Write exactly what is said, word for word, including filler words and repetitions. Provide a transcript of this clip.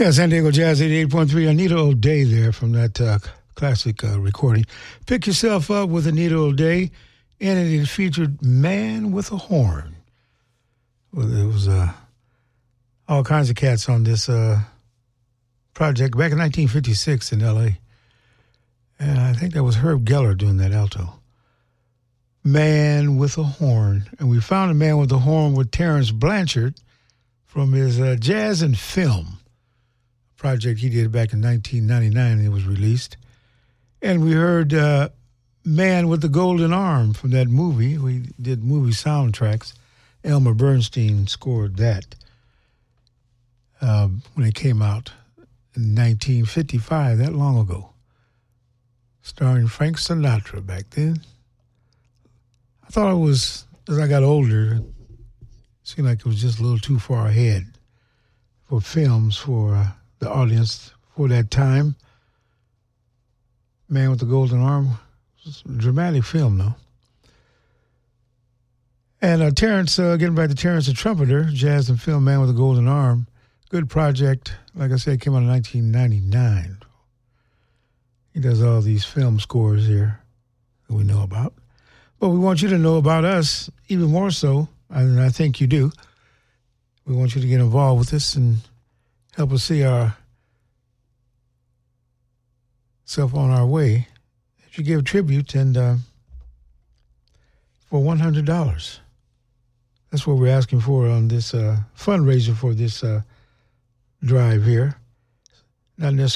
Yeah, San Diego Jazz eighty-eight point three. Anita O'Day there from that uh, classic uh, recording. Pick Yourself Up with Anita O'Day, and it featured Man with a Horn. Well, there was uh, all kinds of cats on this uh, project back in nineteen fifty-six in L A And I think that was Herb Geller doing that alto. Man with a Horn. And we found a Man with a Horn with Terrence Blanchard from his uh, Jazz and Film project he did back in nineteen ninety-nine, and it was released. And we heard uh, Man with the Golden Arm from that movie. We did movie soundtracks. Elmer Bernstein scored that uh, when it came out in nineteen fifty-five, that long ago. Starring Frank Sinatra back then. I thought it was, as I got older, it seemed like it was just a little too far ahead for films for uh, the audience for that time. Man with the Golden Arm was a dramatic film, though. And uh, Terrence, uh, getting back to Terrence the Trumpeter, Jazz and Film, Man with the Golden Arm. Good project. Like I said, came out in nineteen ninety-nine. He does all these film scores here that we know about. But we want you to know about us even more so, and I think you do. We want you to get involved with this and help us see our self on our way. If you give tribute and uh, for one hundred dollars. That's what we're asking for on this uh, fundraiser for this uh, drive here. Not necessarily